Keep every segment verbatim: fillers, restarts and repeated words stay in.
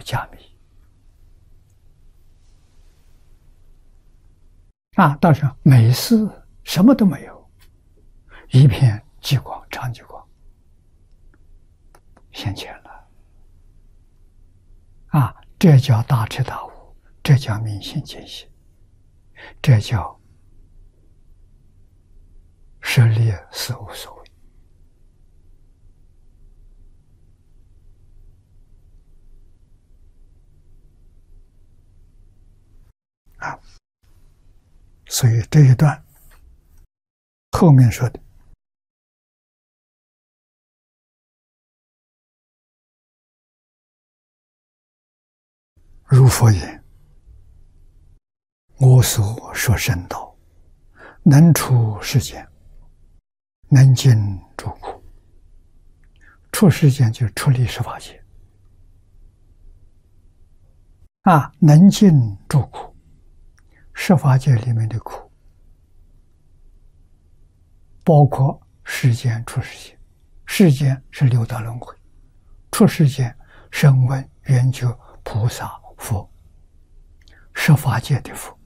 加密。啊，到时候每次什么都没有，一片极光，长极光现前了。啊，这叫大彻大悟，这叫明心见性，这叫舍利是无所谓。啊，所以这一段后面说的，如佛言：我所说圣道，能出世间，能尽诸苦。出世间就是出离十法界啊，能尽诸苦。十法界里面的苦，包括世间、出世间。世间是六道轮回，出世间声闻、缘觉、菩萨、佛，十法界的佛。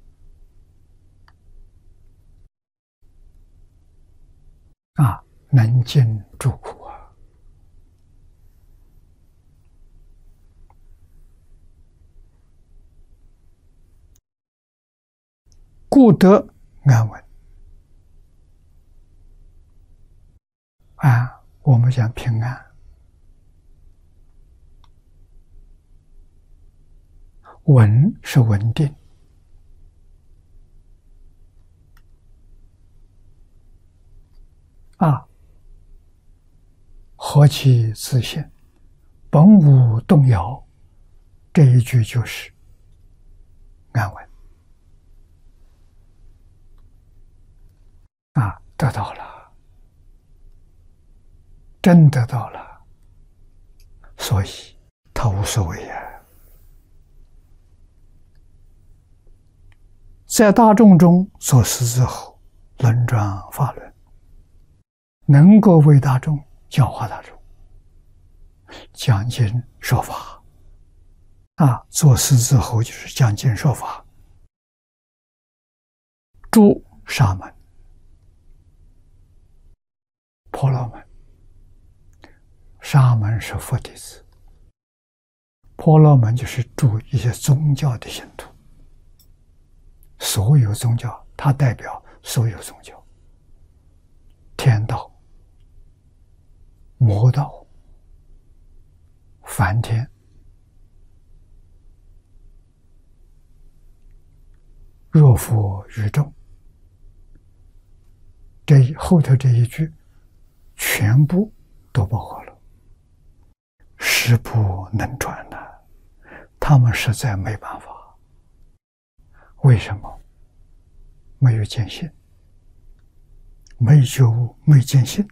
啊，能尽诸苦啊！故得安稳。安，我们讲平安。稳是稳定。啊，何其自现，本无动摇，这一句就是安稳。啊，得到了，真得到了，所以他无所谓呀。在大众中做事之后，轮转法轮，能够为大众教化大众，讲经说法。啊，做事之后就是讲经说法。诸沙门、婆罗门，沙门是佛弟子，婆罗门就是诸一些宗教的信徒。所有宗教，它代表所有宗教，天道、魔道、梵天、若佛宇宙，这后头这一句全部都包括了。实不能传呐，他们实在没办法。为什么？没有见性，没觉悟，没见性，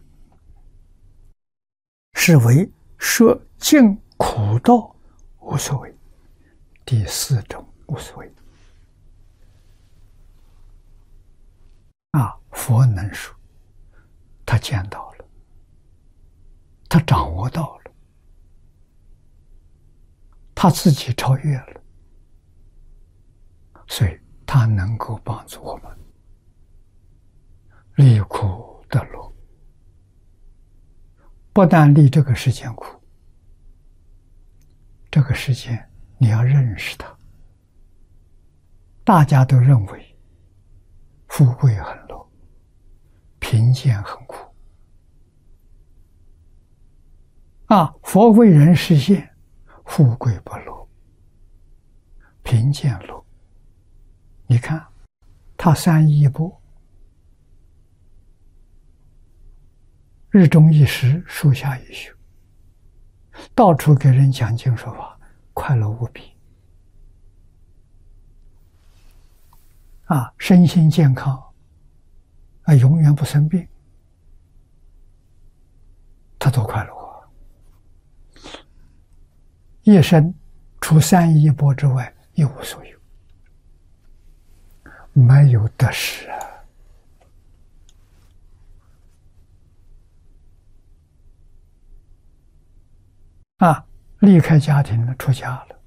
是为说尽苦道无所谓。第四种无所谓。啊，佛能说，他见到了，他掌握到了，他自己超越了，所以他能够帮助我们离苦得乐。不但离这个世间苦，这个世间你要认识它。大家都认为富贵很乐，贫贱很苦。啊，佛为人实现富贵不乐，贫贱乐。你看他三衣一钵，日中一时，树下一宿，到处给人讲经说法，快乐无比。啊，身心健康，啊，永远不生病，他多快乐啊！一生除三衣一钵之外，一无所有，没有得失啊！啊， 离开家庭了，出家了，